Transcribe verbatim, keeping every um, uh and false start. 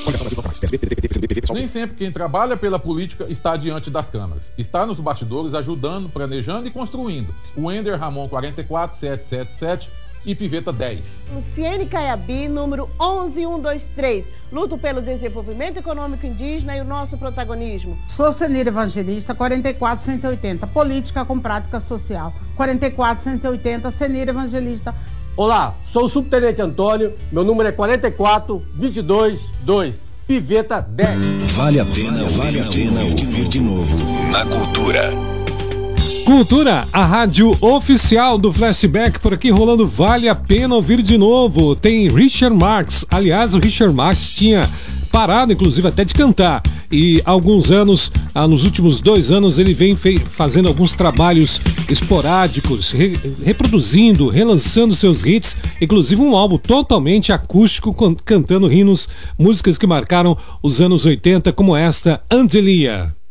Nem sempre quem trabalha pela política está diante das câmeras. Está nos bastidores ajudando, planejando e construindo. O Ender Ramon quarenta e quatro, sete sete sete e Piveta dez. Luciene Caiabi, número onze mil cento e vinte e três. Luto pelo desenvolvimento econômico indígena e o nosso protagonismo. Sou Senira Evangelista, quarenta e quatro, cento e oitenta. Política com prática social. quarenta e quatro, cento e oitenta. Senira Evangelista. Olá, sou o Subtenente Antônio, meu número é quarenta e quatro, vinte e dois, dois, Piveta dez. Vale a pena, vale a pena ouvir de novo na Cultura. Cultura, a rádio oficial do Flashback, por aqui rolando Vale a Pena Ouvir de Novo. Tem Richard Marx, aliás, o Richard Marx tinha parado, inclusive, até de cantar. E há alguns anos, ah, nos últimos dois anos, ele vem fazendo alguns trabalhos esporádicos, re reproduzindo, relançando seus hits, inclusive um álbum totalmente acústico, cantando hinos, músicas que marcaram os anos oitenta, como esta, Angelia.